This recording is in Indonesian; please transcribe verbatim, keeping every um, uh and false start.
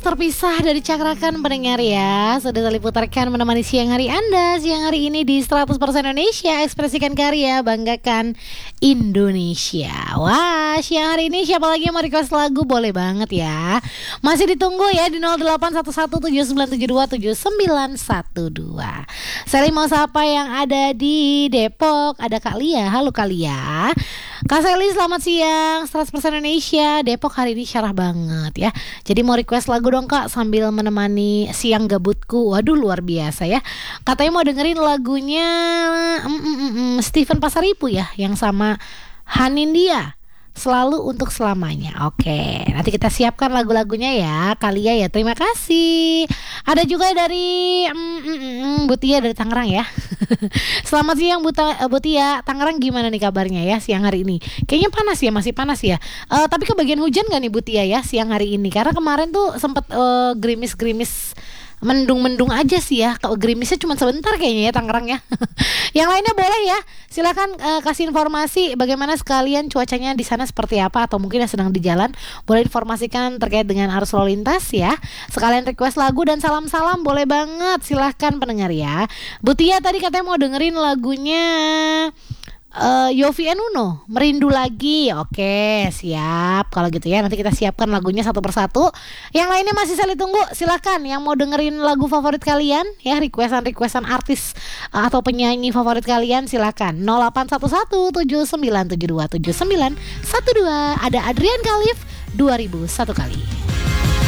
terpisah dari Cakrakan pendengar ya. Sudah kali putarkan menemani siang hari Anda. Siang hari ini di seratus persen Indonesia. Ekspresikan karya, banggakan Indonesia. Wah, siang hari ini siapa lagi yang mau request lagu? Boleh banget ya. Masih ditunggu ya di nol delapan satu satu tujuh sembilan tujuh dua tujuh sembilan satu dua. Sally mau sapa yang ada di Depok. Ada Kak Lia. Halo Kak Lia. Kak Sally selamat siang. Seratus persen Indonesia. Depok hari ini cerah banget ya. Jadi mau request lagu dong Kak sambil menemani siang gabutku. Waduh luar biasa ya. Katanya mau dengerin lagunya mm, mm, mm, mm, Stephen Pasaribu ya, yang sama Hanindia, Selalu Untuk Selamanya. Oke, nanti kita siapkan lagu-lagunya ya Kalia ya. Terima kasih. Ada juga dari mm, mm, mm, Butia dari Tangerang ya. Selamat siang Buta, Butia. Tangerang gimana nih kabarnya ya siang hari ini? Kayaknya panas ya, masih panas ya. uh, Tapi kebagian hujan gak nih Butia ya siang hari ini? Karena kemarin tuh sempet uh, gerimis-gerimis, mendung-mendung aja sih ya. Kalau gerimisnya cuma sebentar kayaknya ya Tangerang ya. Yang lainnya boleh ya. Silakan uh, kasih informasi bagaimana sekalian cuacanya di sana seperti apa, atau mungkin yang sedang di jalan boleh informasikan terkait dengan arus lalu lintas ya. Sekalian request lagu dan salam-salam boleh banget. Silahkan pendengar ya. Butia tadi katanya mau dengerin lagunya Uh, Yofi and Uno, Merindu Lagi. Oke, siap. Kalau gitu ya, nanti kita siapkan lagunya satu persatu. Yang lainnya masih saya tunggu. Silahkan yang mau dengerin lagu favorit kalian ya, requestan-requestan artis uh, atau penyanyi favorit kalian, silahkan nol delapan satu satu tujuh sembilan tujuh dua tujuh sembilan satu dua. Ada Adrian Khalif dua ribu satu kali.